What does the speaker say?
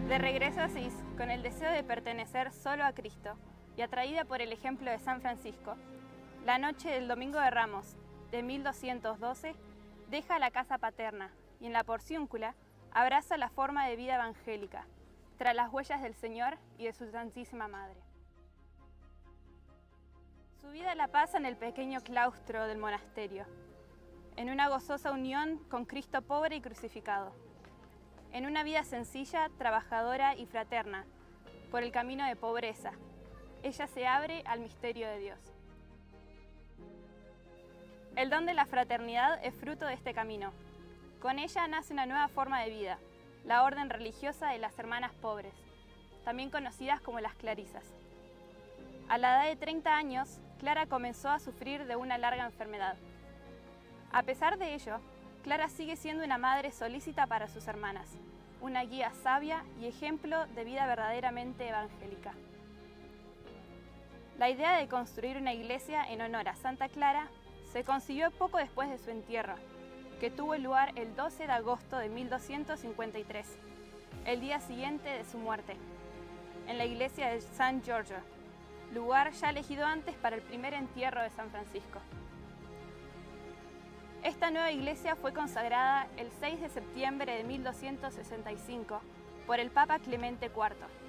De regreso a Asís, con el deseo de pertenecer solo a Cristo y atraída por el ejemplo de San Francisco, la noche del Domingo de Ramos de 1212 deja la casa paterna y en la Porciúncula abraza la forma de vida evangélica, tras las huellas del Señor y de su Santísima Madre. Su vida la pasa en el pequeño claustro del monasterio, en una gozosa unión con Cristo pobre y crucificado, en una vida sencilla, trabajadora y fraterna, por el camino de pobreza. Ella se abre al misterio de Dios. El don de la fraternidad es fruto de este camino. Con ella nace una nueva forma de vida, la orden religiosa de las hermanas pobres, también conocidas como las clarisas. A la edad de 30 años, Clara comenzó a sufrir de una larga enfermedad. A pesar de ello, Clara sigue siendo una madre solícita para sus hermanas, una guía sabia y ejemplo de vida verdaderamente evangélica. La idea de construir una iglesia en honor a Santa Clara se concibió poco después de su entierro, que tuvo lugar el 12 de agosto de 1253, el día siguiente de su muerte, en la iglesia de San Giorgio, lugar ya elegido antes para el primer entierro de San Francisco. Esta nueva iglesia fue consagrada el 6 de septiembre de 1265 por el Papa Clemente IV.